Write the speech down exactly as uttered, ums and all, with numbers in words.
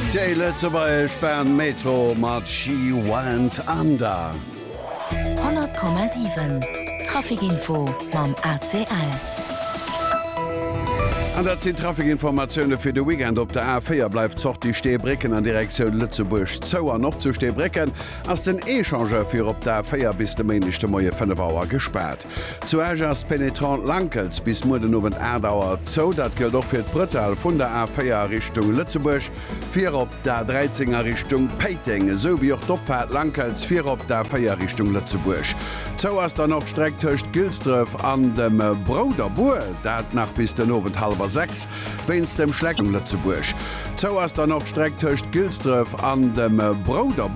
Jay letze bei Sperren Metro mat She Went Under. hundert Komma sieben Trafikinfo mam A C L. An dat sind Trafikinformationune fir de Weekend op der A vier bleibt zocht die Steebrecken an Direktion Lützeburg zouer noch zu Steebrecken ass den Echanger fir op der A vier bis de méigchte Moie Fënnebauer gesperrt. Zu Ägers penetrant Lankels bis mu den nowen Erdauer zo, dat gëlt doch fir d Brüttel vun der A vier Richtung Lützeburg, fir op der dreizehner Richtung Peiting, so wie och d'Opfahrt Lankels fir op der A vier Richtung Lützeburg. Zo ass da noch streckt höcht Gilströf an dem Broderbuer, dat nach bis den nowen halber sechs wenn's dem Schlecken Lützeburg. Zo ass da noch streckt höcht Gilströf an dem Broderbuer